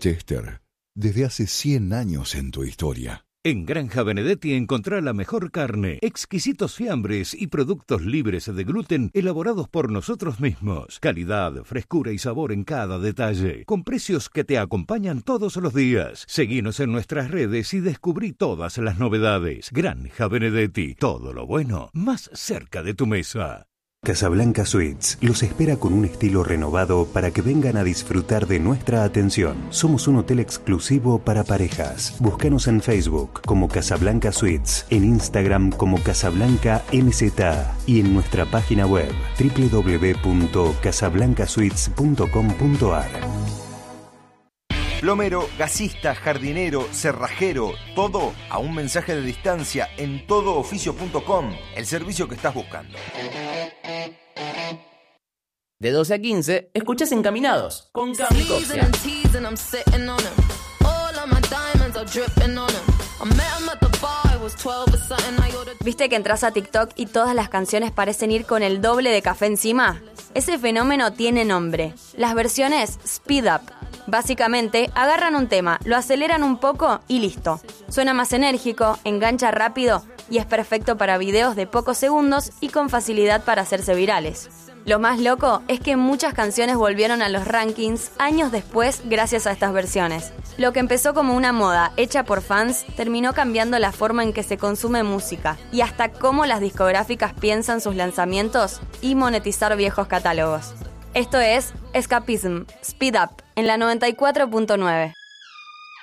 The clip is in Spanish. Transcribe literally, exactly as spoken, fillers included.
Chester, desde hace cien años en tu historia. En Granja Benedetti encontrá la mejor carne, exquisitos fiambres y productos libres de gluten elaborados por nosotros mismos. Calidad, frescura y sabor en cada detalle, con precios que te acompañan todos los días. Seguinos en nuestras redes y descubrí todas las novedades. Granja Benedetti, todo lo bueno más cerca de tu mesa. Casablanca Suites los espera con un estilo renovado para que vengan a disfrutar de nuestra atención. Somos un hotel exclusivo para parejas. Búscanos en Facebook como Casablanca Suites, en Instagram como Casablanca M Z A y en nuestra página web doble u doble u doble u punto casablanca suites punto com punto a r. Plomero, gasista, jardinero, cerrajero, todo a un mensaje de distancia en todo oficio punto com, el servicio que estás buscando. De doce a quince, escuchás Encaminados con Cami Copia. ¿Viste que entras a TikTok y todas las canciones parecen ir con el doble de café encima? Ese fenómeno tiene nombre. Las versiones Speed Up. Básicamente, agarran un tema, lo aceleran un poco y listo. Suena más enérgico, engancha rápido y es perfecto para videos de pocos segundos y con facilidad para hacerse virales. Lo más loco es que muchas canciones volvieron a los rankings años después gracias a estas versiones. Lo que empezó como una moda hecha por fans terminó cambiando la forma en que se consume música y hasta cómo las discográficas piensan sus lanzamientos y monetizar viejos catálogos. Esto es Escapism, Speed Up, en la noventa y cuatro punto nueve.